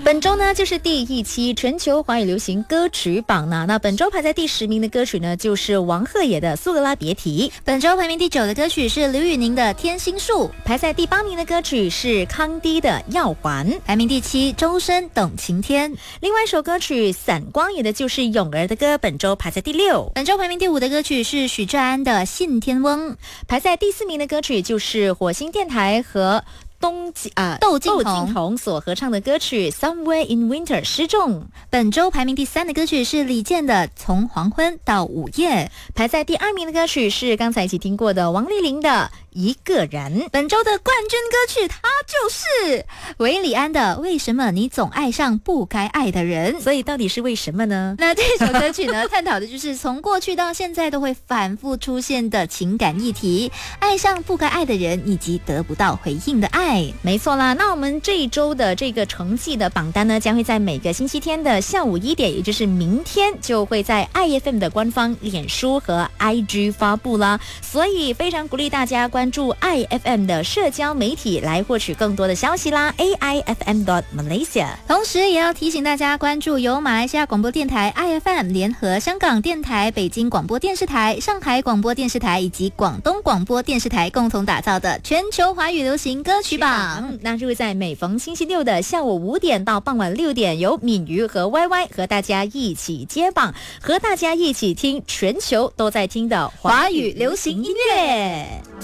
本周呢就是第一期全球华语流行歌曲榜呢，那本周排在第10名的歌曲呢就是王鹤野的《苏格拉别提》， 本周排名第9的歌曲是刘宇宁的《天心树》， 排在第8名的歌曲是康低的《药环》， 排名第7周深《等晴天》。 另外一首歌曲散光也的就是咏儿的歌，本周排在第6。 本周排名第5的歌曲是许志安的《信天翁》， 排在第4名的歌曲就是火星电台和窦靖童所合唱的歌曲 Somewhere in Winter 失重。 本周排名第3的歌曲是李健的从黄昏到午夜。 排在第2名的歌曲是刚才一起听过的王丽玲的一个人。 本周的冠军歌曲它就是韦礼安的为什么你总爱上不该爱的人。 所以到底是为什么呢？ 那这首歌曲呢探讨的就是从过去到现在都会反复出现的情感议题，爱上不该爱的人以及得不到回应的爱。 没错啦，那我们这一周的这个成绩的榜单呢，将会在每个星期天的下午1点，也就是明天就会在 IFM 的官方脸书和 IG 发布啦。所以非常鼓励大家关注 IFM 的社交媒体来获取更多的消息啦 AIFM.Malaysia。 同时也要提醒大家关注由马来西亚广播电台 IFM 联合香港电台、北京广播电视台、上海广播电视台以及广东广播电视台共同打造的全球华语流行歌曲榜， 那就会在每逢星期六的下午5点到傍晚6点，由敏瑜和 YY 和大家一起接榜，和大家一起听全球都在听的华语流行音乐。